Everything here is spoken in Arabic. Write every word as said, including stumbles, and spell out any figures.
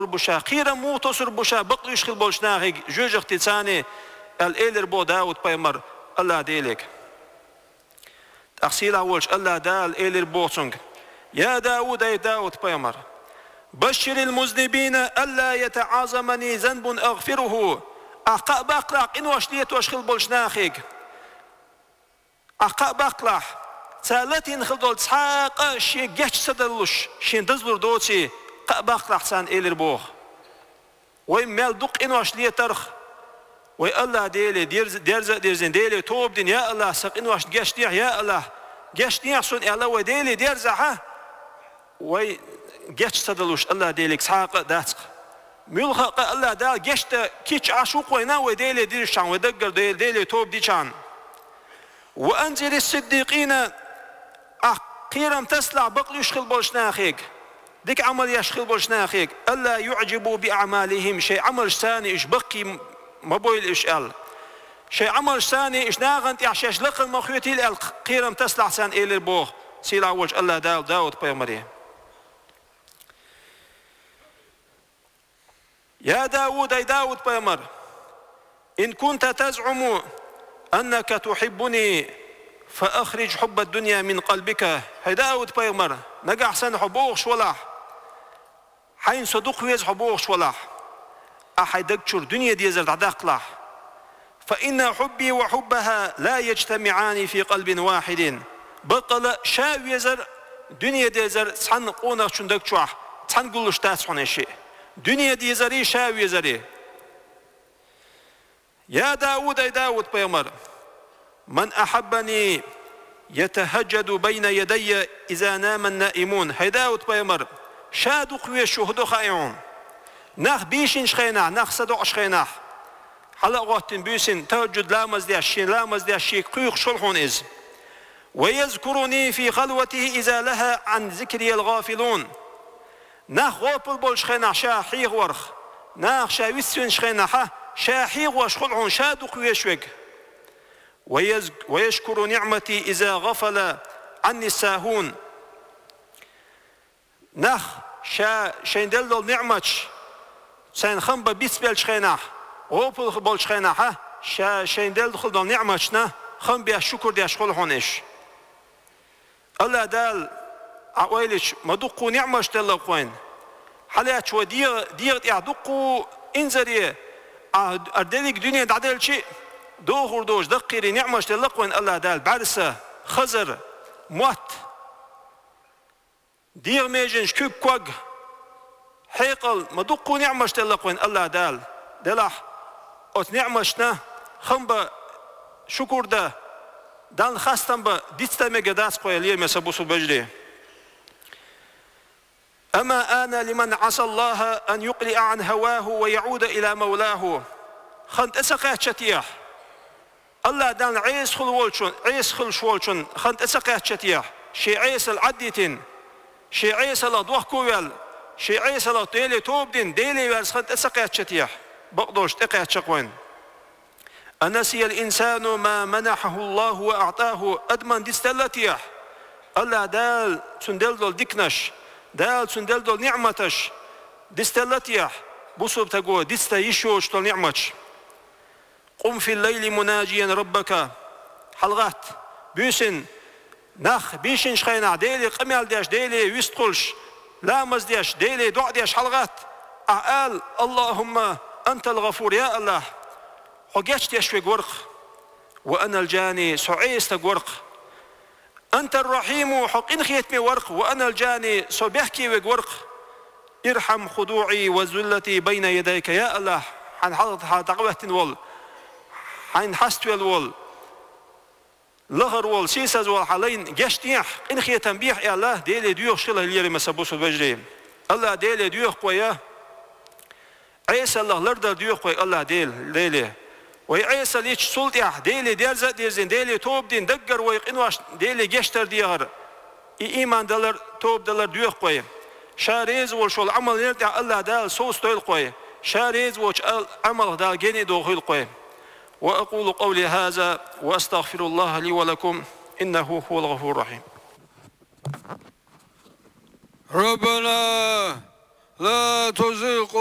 بوشا خيرا مو تصر بوشا بقل يشخل بولشناغي جوج اختتاني الإيلر بو داود بيمر الله ديلك أخسيلا ولش الله دال إيلر بوصنك يا داود أي داود بيمر بشر المذنبين ألا يتعاظمني ذنب أغفره أقا باقلاق إن وشليت وشخل بولشناخيك أقا باقلاق سالتين خلدول تسحاق شي جيش سدلوش شين دزلور دوتي قا باقلاق سان إيلر بوخ وي مال دق إن وشليت ترخ وي الله ديلي ديرز ديرز ديرزين ديلي توب دين يا الله سق إن وش جيش ديح يا الله جيش ديح سون الله وديلي ديرزها وي جيش سدلوش الله ديلك سحاق داتق ملخ الله دا جيش كيش عشوق وينا وديلي ديرشان ودقر ديلي ديلي توب ديشان وأنزل الصديقين أخيرا تسلع بقل يشخل بولشناخيك ديك عمل يشخل بولشناخيك ألا يعجبوا بأعمالهم شيء عمل ثاني إش بقي مبويل إشال شيء عمل ثاني إش ناغنت إعشاش لقل مخيوتي القيرا تسلع سان إلى البوخ سيلا وجه الله داود داود بيمري يا داود أي داود بيمر إن كنت تزعم أنك تحبني فأخرج حب الدنيا من قلبك هي داود بيمر نجا حسن حبوغ شولاح حين صدق ويز حبوغ شولاح أحد دكتور دنيا دي زرد عداقلاح فإن حبي وحبها لا يجتمعان في قلب واحد بقل شاو يزر دنيا دي زر سحن قونا شن دكتور سحن قلوش تاسحن الشيء دنيا دي زري شاو يزري يا داود أي داود بيمر من أحبني يتهجد بين يدي إذا نام النائمون هي داود بيمر شادو قوي شهدو خائعون ناخ بيشن شخيناح ناخ صدق شخيناح حلق وقت بيسن تهجد لامز دي الشين لامز دي الشيك قيوخ شلحون إز ويذكرني في خلوته إذا لها عن ذكري الغافلون ناخ غوبل بول شخيناح شاحيغ ورخ ناخ شاويسين شخيناحه شاحيغ وشخلعون شادو قوي شوك ويشكر نعمتي إذا غفل عني الساهون نخ شا شيندل دول نعمتش سين خنبا بيسبل شخيناح غوبل بول شخيناح شا شيندل دخل دول نعمتشنا خن بيا شكر دي أشخل هونش الله دال عويلش مدقو نعمتش دل قوين حاليات ودير دير يعدقو انزري أردلك دنيا دعدل شيء دوغر دوش دقيري نعمش تلقوين الله دال بعرسة خزر موت دير ميجنش كوب كوغ حيقل مدقو نعمش تلقوين الله دال دلح اوت نعمشنا خنبا شكر ده دان خاستن با ديستا ميجداس قوي ليه مسابوسو بجري أما آن لمن عصى الله أن يقلع عن هواه ويعود إلى مولاه خنت أسقات شتيح الله دان عيس خل والشون عيس خل شوالشون خنت أسقات شتيح شي عيس العديتين شي عيس الأضوح كويل شي عيس الأطيلي توبدين ديلي وارس خنت أسقات شتيح بقدوش تقات شقوين أنسي الإنسان ما منحه الله وأعطاه أدمن ديستلتيح الله دال سندل دول ديكنش دال سندل دول نعمتش ديستلتيح بوصب تقول ديستا يشوش دول نعمتش قم في الليل مناجيا ربك حلغات بيسن نخ بيشن شخينا ديلي قميال ديش ديلي ويستقلش لامز ديش ديلي دعا ديش حلغات أعال اللهم أنت الغفور يا الله حقيش ديش في قورق وأنا الجاني سعيس تقورق أنت الرحيم حقين خيتمي ورق وأنا الجاني صبيحكي وقورق ارحم خضوعي وذلتي بين يديك يا الله عن حضرتها تقوة وال حين حستوال وال لغر وال سيساز وال حالين جشتيح إن خي تنبيح يا الله ديلي ديوخ شله اللي مسبوس الوجري الله ديلي ديوخ قويا عيسى الله لرد ديوخ قوي الله ديل ديلي وي عيسى ليش سلطيح ديلي ديرزا ديرزين ديلي توب دين دقر ويقنواش ديلي جشتر ديار إيمان دلر توب دلر ديوخ قوي شاريز والشول عمل يرتع الله دال صوص طويل قوي شاريز وش عمل دال جيني دوغيل قوي وأقول قولي هذا وأستغفر الله لي ولكم إنه هو الغفور الرحيم. ربنا لا تزغ